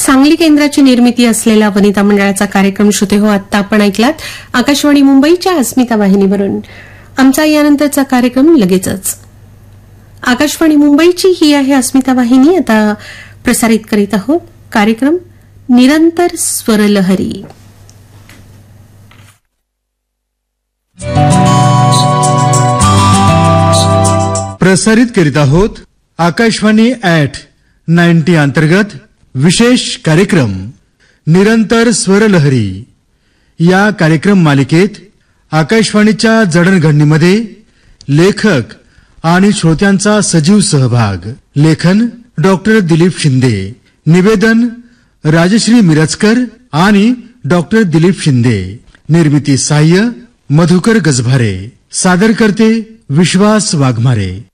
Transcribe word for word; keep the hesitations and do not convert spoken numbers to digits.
सांगली केंद्राची निर्मिती असलेला वनिता मंडळाचा कार्यक्रम श्रोते हो आत्ता आपण ऐकलात आकाशवाणी मुंबईच्या अस्मिता वाहिनीवरून. आमचा यानंतरचा कार्यक्रम लगेचच. आकाशवाणी मुंबईची ही आहे अस्मिता वाहिनी. आता प्रसारित करीत आहोत कार्यक्रम निरंतर स्वरलहरी. प्रसारित करीत आहोत आकाशवाणी ऍट नाईन्टी अंतर्गत विशेष कार्यक्रम निरंतर स्वरलहरी. या कार्यक्रम मालिकेत आकाशवाणीच्या जडणघडणीमध्ये लेखक आणि श्रोत्यांचा सजीव सहभाग. लेखन डॉक्टर दिलीप शिंदे. निवेदन राजश्री मिरजकर आणि डॉक्टर दिलीप शिंदे. निर्मिती सहाय्य मधुकर गजभारे. सादर करते विश्वास वाघमारे.